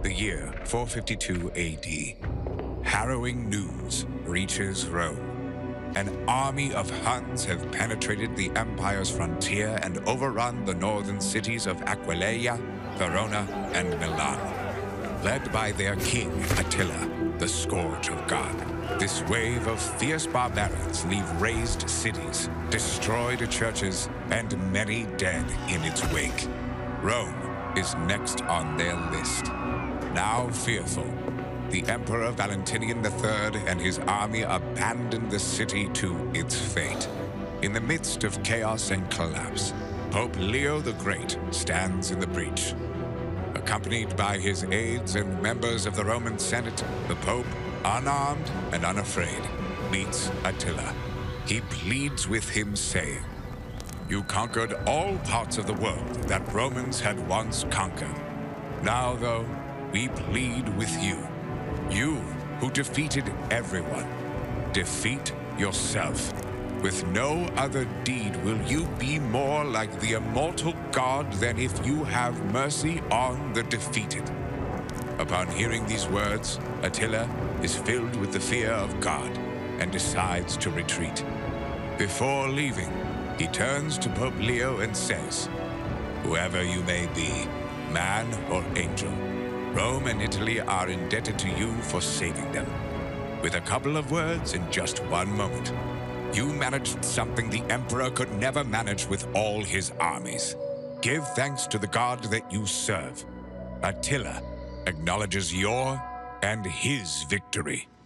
The year 452 AD. Harrowing news reaches Rome. An army of Huns have penetrated the empire's frontier and overrun the northern cities of Aquileia, Verona, and Milan. Led by their king, Attila, the Scourge of God, this wave of fierce barbarians leave razed cities, destroyed churches, and many dead in its wake. Rome is next on their list. Now fearful, the Emperor Valentinian III and his army abandoned the city to its fate. In the midst of chaos and collapse, Pope Leo the Great stands in the breach. Accompanied by his aides and members of the Roman Senate, the Pope, unarmed and unafraid, meets Attila. He pleads with him, saying, "You conquered all parts of the world that Romans had once conquered. Now, though, we plead with you. You, who defeated everyone, defeat yourself. With no other deed will you be more like the immortal God than if you have mercy on the defeated." Upon hearing these words, Attila is filled with the fear of God and decides to retreat. Before leaving, he turns to Pope Leo and says, "Whoever you may be, man or angel, Rome and Italy are indebted to you for saving them. With a couple of words in just one moment, you managed something the Emperor could never manage with all his armies. Give thanks to the God that you serve. Attila acknowledges your and his victory."